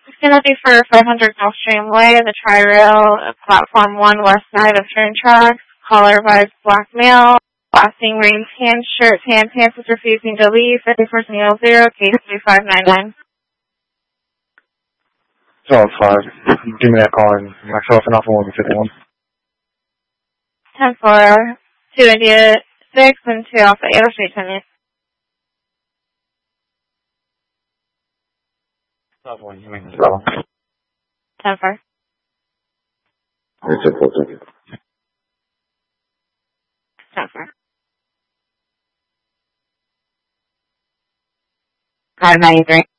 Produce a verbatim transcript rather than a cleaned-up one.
It's going to be for five hundred Gulfstream Way, the Tri-Rail, Platform one, west side of train tracks. Caller vibes black male. Lasting rain tan shirt, tan pants is refusing to leave. fifty-four zero zero, case three five nine nine. Oh, five. Give me that call and myself and Alpha one fifty-one. ten four, two India six and two Alpha eight oh three ten. Alpha one, you mean so. ten four. It's a four. ten four. five ninety-three.